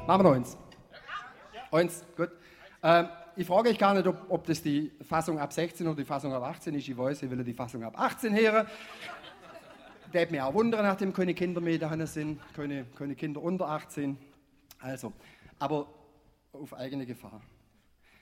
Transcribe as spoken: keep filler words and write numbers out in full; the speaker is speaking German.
Machen wir noch eins. Eins, gut. Ähm, ich frage euch gar nicht, ob, ob das die Fassung ab sechzehn oder die Fassung ab achtzehn ist. Ich weiß, ich will die Fassung ab achtzehn hören. Das würde mich auch wundern, nachdem keine Kinder mehr da sind, keine, keine Kinder unter achtzehn. Also, aber auf eigene Gefahr.